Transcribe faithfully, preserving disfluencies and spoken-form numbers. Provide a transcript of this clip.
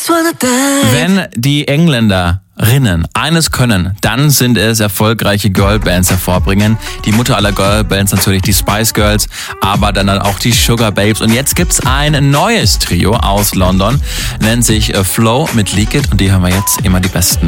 Wenn die Engländerinnen eines können, dann sind es erfolgreiche Girlbands hervorbringen. Die Mutter aller Girlbands natürlich die Spice Girls, aber dann auch die Sugar Babes. Und jetzt gibt's ein neues Trio aus London, nennt sich Flow mit Leak It und die hören wir jetzt immer die besten.